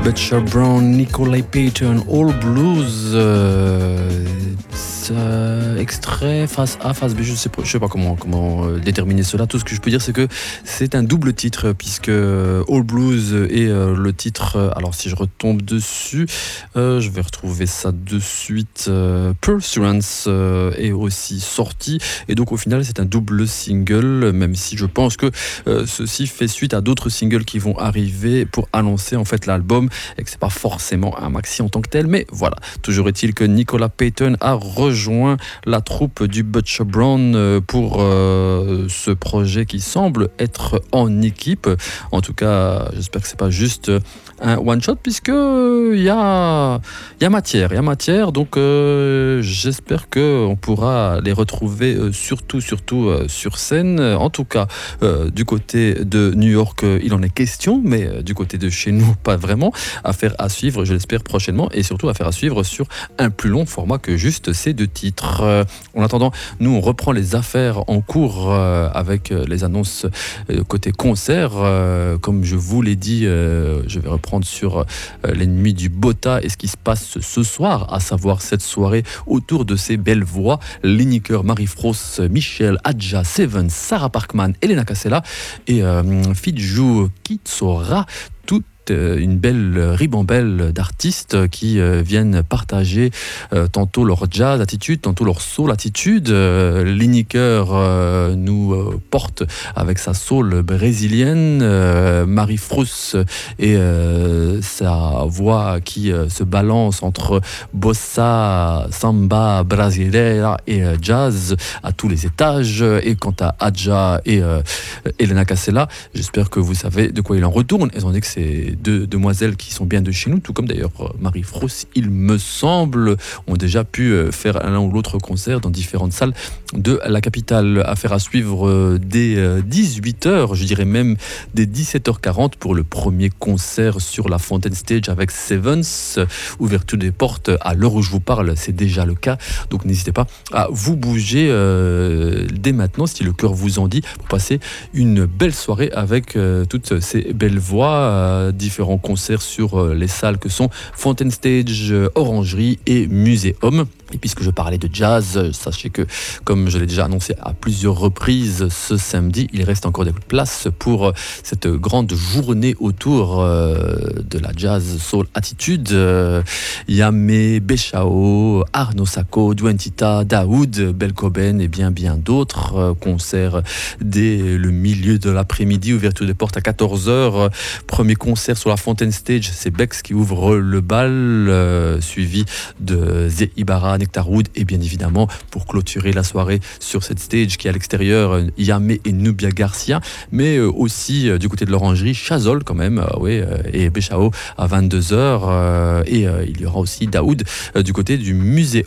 Butcher Brown, Nikolai Payton, All Blues, extrait face A, face B, je sais pas comment déterminer cela. Tout ce que je peux dire, c'est que c'est un double titre, puisque All Blues est le titre. Alors si je retombe dessus, je vais retrouver ça de suite. Pursuance est aussi sorti, et donc au final c'est un double single, même si je pense que ceci fait suite à d'autres singles qui vont arriver pour annoncer en fait l'album, et que c'est pas forcément un maxi en tant que tel, mais voilà. Toujours est-il que Nikolai Payton a rejoint la troupe du Butcher Brown pour ce projet qui semble être en équipe. En tout cas, j'espère que c'est pas juste un one shot, puisque il y a matière, donc j'espère que on pourra les retrouver surtout sur scène. En tout cas, du côté de New York, il en est question, mais du côté de chez nous, pas vraiment. Affaire à suivre, je l'espère, prochainement, et surtout affaire à suivre sur un plus long format que juste ces deux titres. En attendant, nous on reprend les affaires en cours avec les annonces côté concert. Comme je vous l'ai dit, je vais reprendre sur les nuits du Bota et ce qui se passe ce soir, à savoir cette soirée autour de ces belles voix: Lineker, Marie-Frost, Michel, Adja, Seven, Sarah Parkman, Elena Cassella et Fidjou Kitsora. Une belle ribambelle d'artistes qui viennent partager tantôt leur jazz attitude, tantôt leur soul attitude. Lineker nous porte avec sa soul brésilienne, Marie-Frousse et sa voix qui se balance entre bossa, samba, brasileira et jazz à tous les étages. Et quant à Adja et Elena Cassella, j'espère que vous savez de quoi il en retourne, étant donné que c'est deux demoiselles qui sont bien de chez nous, tout comme d'ailleurs Marie-Frousse, il me semble, ont déjà pu faire l'un ou l'autre concert dans différentes salles de la capitale. Affaire à suivre dès 18h, je dirais même dès 17h40 pour le premier concert sur la Fountain Stage avec Sevens. Ouverture des portes à l'heure où je vous parle, c'est déjà le cas, donc n'hésitez pas à vous bouger dès maintenant si le cœur vous en dit, pour passer une belle soirée avec toutes ces belles voix. Différents concerts sur les salles que sont Fountain Stage, Orangerie et Muséum. Et puisque je parlais de jazz, sachez que, comme je l'ai déjà annoncé à plusieurs reprises ce samedi, il reste encore des places pour cette grande journée autour de la jazz soul attitude. Yamé, Béchao, Arnaud Sacco, Douentita, Daoud, Belcoben et bien d'autres. Concerts dès le milieu de l'après-midi, ouverture des portes à 14h. Premier concert sur la Fountain Stage, c'est Bex qui ouvre le bal, suivi de Zé Ibarra, Nectarwood, et bien évidemment pour clôturer la soirée sur cette stage qui est à l'extérieur, Yamé et Nubia Garcia, mais aussi du côté de l'Orangerie, Chazol quand même, et Béchao à 22h, et il y aura aussi Daoud du côté du Muséum.